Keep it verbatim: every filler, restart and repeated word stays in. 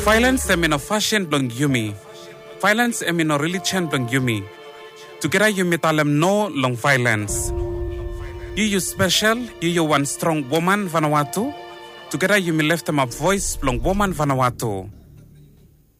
Violence em no fashion blong yumi. Violence em no religion blong yumi. Together yumi talem no long violence. You you special, you you one strong woman Vanuatu. Together yumi left them a voice blong woman Vanuatu.